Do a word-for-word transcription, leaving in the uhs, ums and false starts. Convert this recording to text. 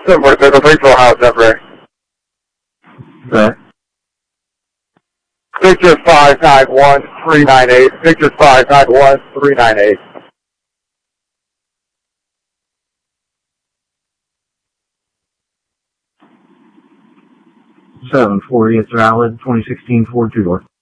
seven four six, three four Ohio, temporary. Okay. Victor five nine one three nine eight. Victor five nine one three nine eight. seven forty, it's valid, twenty sixteen Ford two-door.